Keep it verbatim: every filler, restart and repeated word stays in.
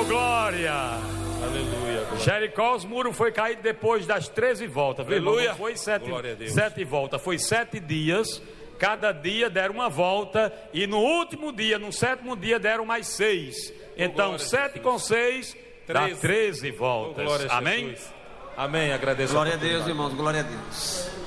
glória. Aleluia. Glória. Jericó, os muros foi caído depois das treze voltas. Aleluia. Não foi sete, Glória a Deus. sete voltas, foi sete dias. Cada dia deram uma volta. E no último dia, no sétimo dia, deram mais seis. Então, glória sete com seis, dá treze. treze voltas. Glória a Amém? Jesus. Amém. Agradeço. Glória a Deus, irmãos. Glória a Deus.